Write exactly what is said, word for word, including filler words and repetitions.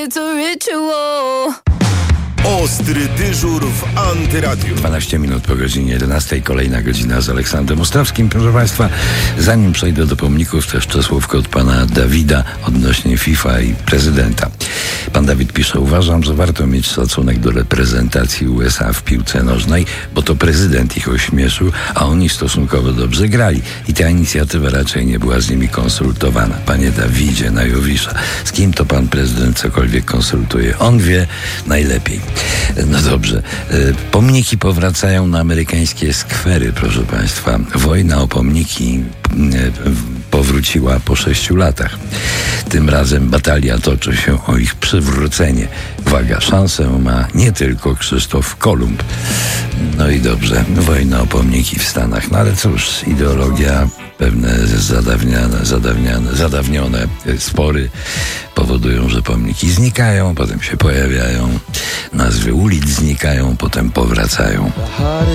it's a ritual. Ostry dyżur w Antyradiu. dwanaście minut po godzinie jedenastej. Kolejna godzina z Aleksandrem Ostrawskim. Proszę Państwa, zanim przejdę do pomników, to jeszcze słówko od pana Dawida odnośnie FIFA i prezydenta. Pan Dawid pisze: uważam, że warto mieć szacunek do reprezentacji U S A w piłce nożnej, bo to prezydent ich ośmieszył, a oni stosunkowo dobrze grali i ta inicjatywa raczej nie była z nimi konsultowana. Panie Dawidzie na Jowisza, z kim to pan prezydent cokolwiek konsultuje? On wie najlepiej. No dobrze. Pomniki powracają na amerykańskie skwery, proszę Państwa. Wojna o pomniki powróciła po sześciu latach. Tym razem batalia toczy się o ich przywrócenie. Uwaga, szansę ma nie tylko Krzysztof Kolumb. No i dobrze, wojna o pomniki w Stanach. No ale cóż, ideologia, pewne zadawniane, zadawniane, zadawnione spory powodują, że pomniki znikają, potem się pojawiają, nazwy ulic znikają, potem powracają.